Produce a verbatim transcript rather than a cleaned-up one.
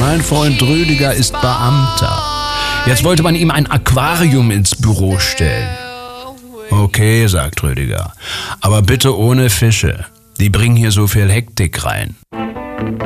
Mein Freund Rüdiger ist Beamter. Jetzt wollte man ihm ein Aquarium ins Büro stellen. Okay, sagt Rüdiger, aber bitte ohne Fische. Die bringen hier so viel Hektik rein.